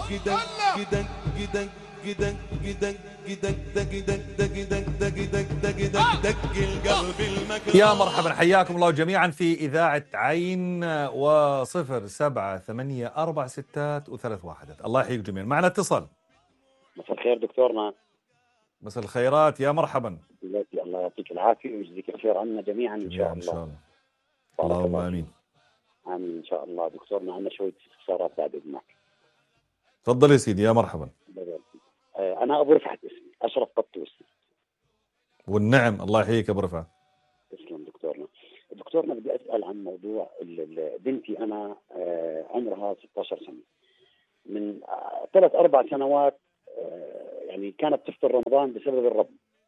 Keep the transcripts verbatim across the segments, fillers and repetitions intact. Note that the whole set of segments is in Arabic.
يا مرحبا، حياكم الله جميعا في إذاعة عين وصفر سبعة ثمانية أربع ستات وثلاث واحدات. الله يحييك جميعا. معنا اتصال. مساء الخير دكتورنا. مساء الخيرات، يا مرحبا. الله يعطيك العافية ويجزيك الخير عنا جميعا إن شاء الله. إن شاء الله. اللهم آمين. آمين إن شاء الله. دكتورنا عندنا شوية استفسارات بعد إذنك. تفضل يا سيدي، يا مرحبا. أنا أبو رفعت اسمي، أشرف قطوس. والنعم، الله يحييك أبو رفعت. تسلم دكتورنا. دكتورنا بدي أسأل عن موضوع بنتي. أنا عمرها ستة عشر سنة، من ثلاث أربع سنوات يعني كانت تفطر رمضان بسبب الرب،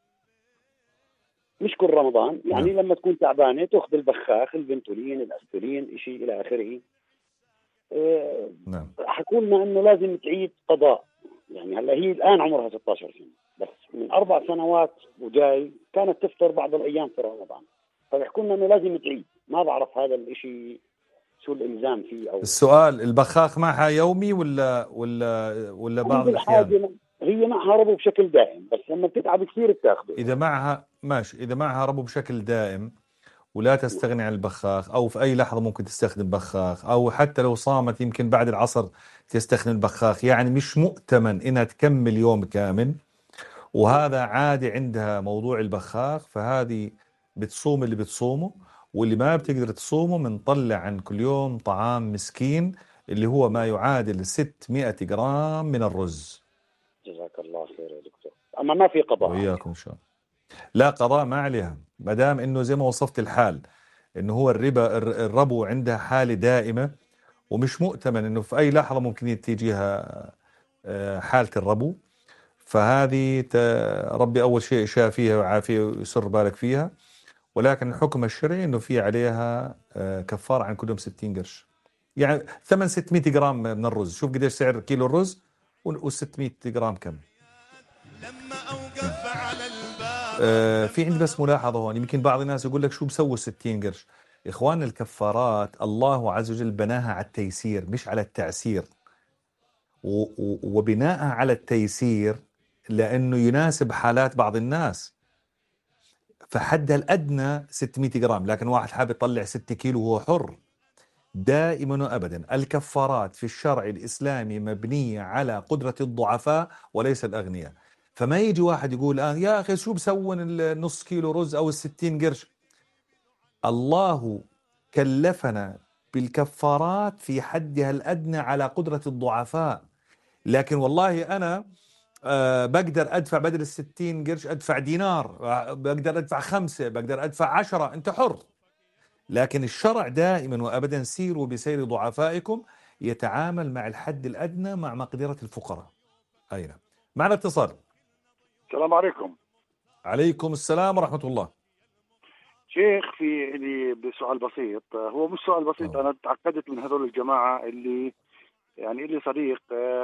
مش كل رمضان يعني. نعم. لما تكون تعبانة تأخذ البخاخ، البنتولين، الأسبرين، شيء إلى آخره. نعم. حكوا لنا إنه لازم تعيد قضاء. يعني هلا هي الآن عمرها ستة عشر سنة، بس من أربع سنوات وجاي كانت تفطر بعض الأيام في رمضان، فيحكوا لنا إنه لازم تعيد. ما بعرف هذا الإشي شو الإلزام فيه. أو السؤال، البخاخ معها يومي ولا ولا ولا بعض الأحيان؟ هي معها ربو بشكل دائم، بس لما بتتعب كثير بتاخذه. إذا معها ماشي، إذا معها ربو بشكل دائم ولا تستغني عن البخاخ، أو في أي لحظة ممكن تستخدم بخاخ، أو حتى لو صامت يمكن بعد العصر تستخدم البخاخ، يعني مش مؤتمن إنها تكمل يوم كامل، وهذا عادي عندها موضوع البخاخ، فهذه بتصوم اللي بتصومه، واللي ما بتقدر تصومه بنطلع عن كل يوم طعام مسكين اللي هو ما يعادل ستمائة جرام من الرز. جزاك الله خير يا دكتور. أما ما في قضاء. وإياكم إن شاء الله. لا قضاء ما عليها، ما دام إنه زي ما وصفت الحال، إنه هو الربا الربو عندها حالة دائمة ومش مؤتمن إنه في أي لحظة ممكن تيجيها حالة الربو، فهذه ربي أول شيء شافيها وعافية ويسر بالك فيها، ولكن الحكم الشرعي إنه في عليها كفار عن كل يوم ستين قرش، يعني ثمن ستمائة جرام من الرز. شوف قديش سعر كيلو الرز و600 جرام كم. آه في عندي بس ملاحظة هون، يمكن بعض الناس يقول لك شو بسوي ستين قرش. إخوان الكفارات الله عز وجل بناها على التيسير مش على التعسير، وبناء على التيسير لأنه يناسب حالات بعض الناس، فحدها الأدنى ستمائة جرام، لكن واحد حابب يطلع ستة كيلو وهو حر. دائما وأبدا الكفارات في الشرع الإسلامي مبنية على قدرة الضعفاء وليس الأغنياء. فما يجي واحد يقول الآن يا أخي شو بسوون النص كيلو رز أو الستين قرش. الله كلفنا بالكفارات في حدها الأدنى على قدرة الضعفاء، لكن والله أنا أه بقدر أدفع بدل الستين قرش أدفع دينار، بقدر أدفع خمسة، بقدر أدفع عشرة، أنت حر. لكن الشرع دائما وأبدا سيروا بسير ضعفائكم، يتعامل مع الحد الأدنى مع مقدرة الفقراء. أين معنا اتصال. السلام عليكم. عليكم السلام ورحمة الله. شيخ، في لي بسؤال بسيط، هو مش سؤال بسيط. أوه. أنا تعقدت من هذول الجماعة اللي يعني اللي صديق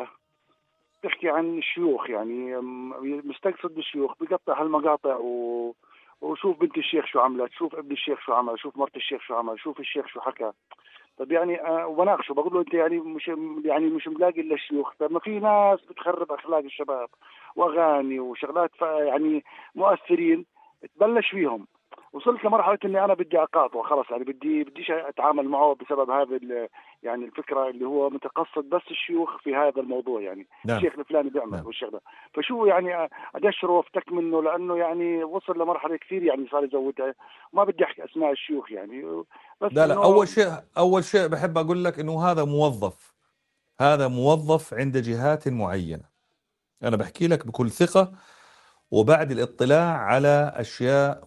تحكي عن الشيوخ، يعني مستقصد بالشيوخ، بقطع هالمقاطع و... وشوف بنت الشيخ شو عملت، شوف ابن الشيخ شو عمل، شوف مرت الشيخ شو عمل، شوف الشيخ شو حكى. طب يعني أه وبناقشه بقول له انت يعني مش يعني مش ملاقي الا الشيوخ. طب ما في ناس بتخرب اخلاق الشباب واغاني وشغلات يعني مؤثرين، تبلش فيهم. وصلت لمرحله اني انا بدي اقاطعه خلص، يعني بدي بديش اتعامل معه بسبب هذا يعني الفكره اللي هو متقصد بس الشيوخ في هذا الموضوع، يعني نعم. الشيخ الفلاني بيعمل نعم. والشيخ ده، فشو يعني ادشره وافتك منه، لانه يعني وصل لمرحله كثير يعني صار يزودها. ما بدي احكي اسماء الشيوخ يعني، بس لا لا اول شيء اول شيء بحب اقول لك انه هذا موظف، هذا موظف عند جهات معينه. انا بحكي لك بكل ثقه وبعد الاطلاع على أشياء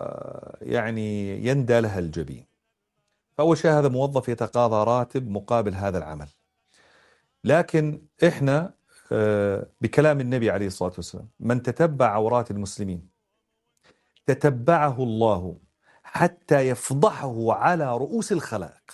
ويعني يندى لها الجبين. فأول شيء هذا موظف يتقاضى راتب مقابل هذا العمل، لكن إحنا بكلام النبي عليه الصلاة والسلام من تتبع عورات المسلمين تتبعه الله حتى يفضحه على رؤوس الخلائق.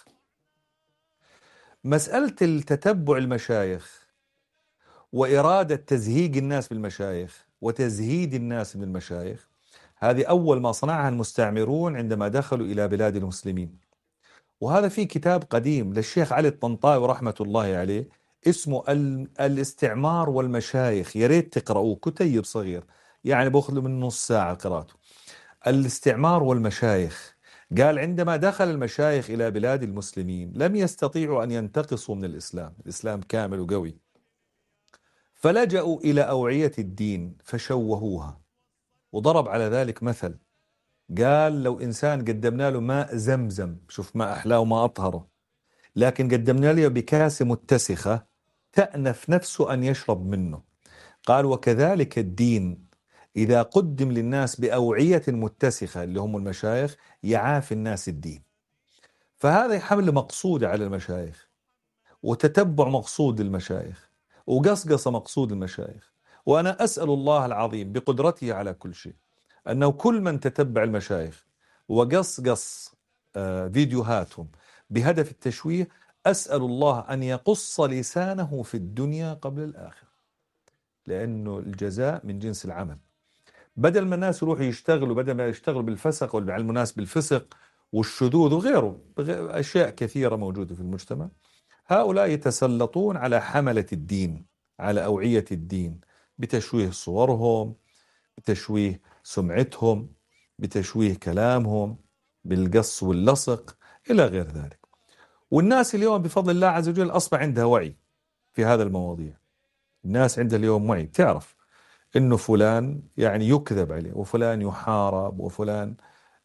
مسألة التتبع المشايخ وإرادة تزهيق الناس بالمشايخ وتزهيد الناس بالمشايخ، هذه أول ما صنعها المستعمرون عندما دخلوا إلى بلاد المسلمين. وهذا في كتاب قديم للشيخ علي الطنطاوي رحمة الله عليه اسمه الاستعمار والمشايخ، يا ريت تقرأوه، كتيب صغير يعني باخذ له من نص ساعة قراءته. الاستعمار والمشايخ. قال عندما دخل المشايخ إلى بلاد المسلمين لم يستطيعوا أن ينتقصوا من الإسلام، الإسلام كامل وقوي، فلجأوا إلى أوعية الدين فشوهوها، وضرب على ذلك مثل. قال لو إنسان قدمنا له ماء زمزم، شوف ما أحلاه وما أطهره، لكن قدمنا له بكاسة متسخة تأنف نفسه أن يشرب منه. قال وكذلك الدين إذا قدم للناس بأوعية متسخة اللي هم المشايخ يعافي الناس الدين. فهذا حمل مقصود على المشايخ، وتتبع مقصود المشايخ، وقصقص مقصود المشايخ. وأنا أسأل الله العظيم بقدرته على كل شيء أنه كل من تتبع المشايخ وقصقص آه فيديوهاتهم بهدف التشويه، أسأل الله أن يقص لسانه في الدنيا قبل الآخرة، لأنه الجزاء من جنس العمل. بدل ما الناس يروحوا يشتغلوا، بدل ما يشتغلوا بالفسق وعلى الناس بالفسق والشذوذ وغيره أشياء كثيرة موجودة في المجتمع، هؤلاء يتسلطون على حملة الدين، على أوعية الدين، بتشويه صورهم، بتشويه سمعتهم، بتشويه كلامهم، بالقص واللصق إلى غير ذلك. والناس اليوم بفضل الله عز وجل أصبح عندها وعي في هذا المواضيع. الناس عندها اليوم وعي، بتعرف إنه فلان يعني يكذب عليه، وفلان يحارب، وفلان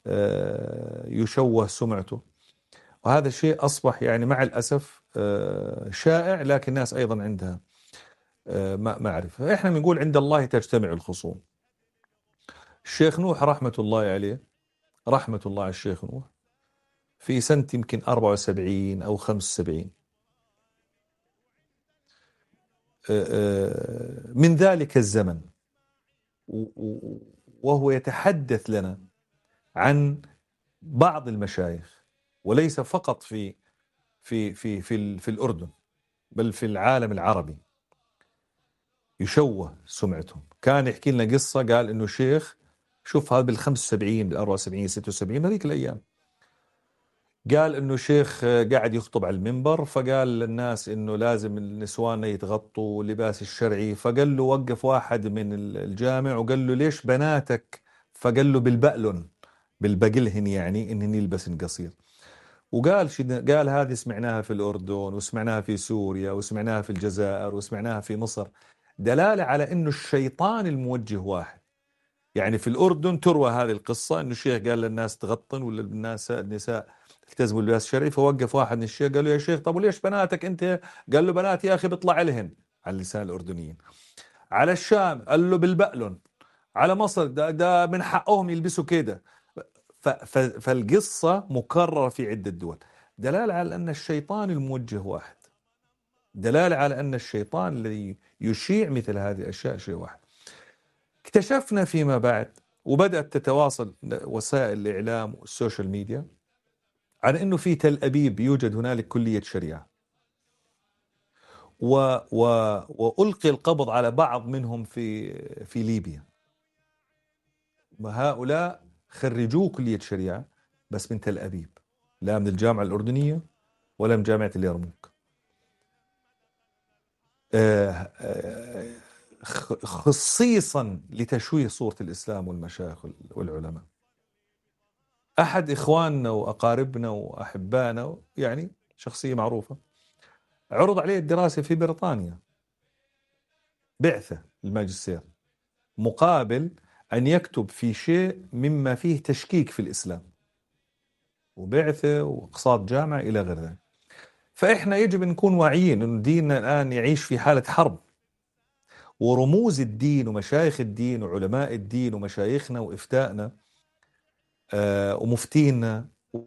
يشوه سمعته. وهذا الشيء أصبح يعني مع الأسف شائع، لكن الناس أيضا عندها معرفة. إحنا بنقول عند الله تجتمع الخصوم. الشيخ نوح رحمة الله عليه، رحمة الله على الشيخ نوح، في سنة يمكن أربعة وسبعين أو خمسة وسبعين من ذلك الزمن، وهو يتحدث لنا عن بعض المشايخ، وليس فقط في في في في في الأردن بل في العالم العربي، يشوه سمعتهم. كان يحكي لنا قصة، قال إنه شيخ، شوف هذا بالخمس وسبعين بالأربعة وسبعين ستة وسبعين هذيك الأيام، قال إنه شيخ قاعد يخطب على المنبر، فقال للناس إنه لازم النسوان يتغطوا لباس الشرعي، فقال له وقف واحد من الجامع وقال له ليش بناتك؟ فقال له بالبقلن، بالبقلهن، يعني إنهن يلبسن قصير. وقال قال هذه سمعناها في الأردن، وسمعناها في سوريا، وسمعناها في الجزائر، وسمعناها في مصر، دلالة على إنه الشيطان الموجه واحد. يعني في الأردن تروى هذه القصة، إنه الشيخ قال للناس تغطن، ولا الناس النساء التزموا باللباس الشرعي، فوقف واحد من الشيخ قال له يا شيخ طب وليش بناتك أنت؟ قال له بنات يا أخي بيطلع لهن، على لسان الأردنيين. على الشام قال له بالبقلن، على مصر ده, ده من حقهم يلبسوا كده. فالقصة مكررة في عدة دول، دلالة على أن الشيطان الموجه واحد، دلالة على أن الشيطان الذي يشيع مثل هذه الأشياء شيء واحد. اكتشفنا فيما بعد، وبدأت تتواصل وسائل الإعلام والسوشيال ميديا، على أنه في تل أبيب يوجد هنالك كلية شريعة، و و وألقي القبض على بعض منهم في في ليبيا. هؤلاء خرجوا كلية شريعة بس من تل أبيب، لا من الجامعة الأردنية ولا من جامعة اليرموك. خصيصا لتشويه صورة الإسلام والمشايخ والعلماء. أحد إخواننا وأقاربنا وأحبانا، يعني شخصية معروفة، عرض عليه الدراسة في بريطانيا، بعثة الماجستير، مقابل أن يكتب في شيء مما فيه تشكيك في الإسلام، وبعثة واقتصاد جامعة إلى غير ذلك. فإحنا يجب أن نكون واعيين أن ديننا الآن يعيش في حالة حرب، ورموز الدين ومشايخ الدين وعلماء الدين ومشايخنا وإفتائنا آه ومفتينا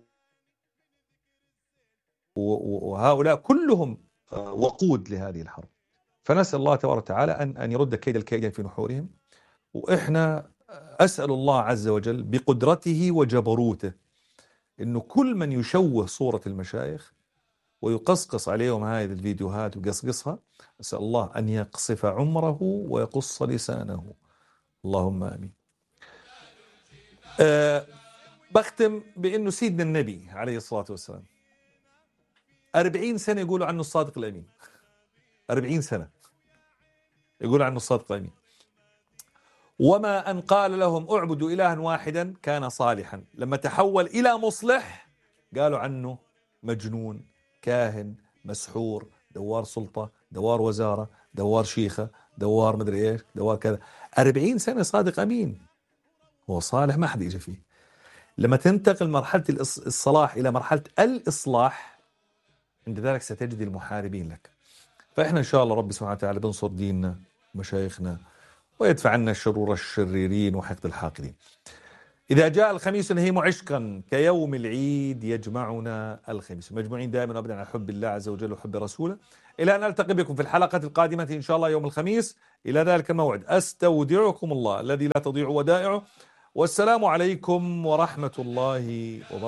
وهؤلاء كلهم آه وقود لهذه الحرب. فنسأل الله تبارك وتعالى أن أن يرد كيد الكيدين في نحورهم. وإحنا أسأل الله عز وجل بقدرته وجبروته إنه كل من يشوه صورة المشايخ ويقصقص عليهم هذه الفيديوهات ويقصقصها، أسأل الله أن يقصف عمره ويقص لسانه، اللهم آمين. أه بختم بأنه سيدنا النبي عليه الصلاة والسلام أربعين سنة يقولوا عنه الصادق الأمين، أربعين سنة يقول عنه الصادق الأمين. وما أن قال لهم اعبدوا إلها واحدا كان صالحا، لما تحول إلى مصلح قالوا عنه مجنون، كاهن، مسحور، دوار سلطة، دوار وزارة، دوار شيخة، دوار مدري إيش، دوار كذا. أربعين سنة صادق أمين، هو صالح ما حد يجي فيه. لما تنتقل مرحلة الصلاح إلى مرحلة الإصلاح، عند ذلك ستجد المحاربين لك. فإحنا إن شاء الله رب سبحانه وتعالى بنصر ديننا مشايخنا ويدفع عنا شرور الشريرين وحقد الحاقدين. إذا جاء الخميس نهيم عشقا كيوم العيد يجمعنا الخميس، مجموعين دائما أبدا على حب الله عز وجل وحب رسوله، إلى أن نلتقي بكم في الحلقة القادمة إن شاء الله يوم الخميس. إلى ذلك الموعد أستودعكم الله الذي لا تضيع ودائعه، والسلام عليكم ورحمة الله وبركاته.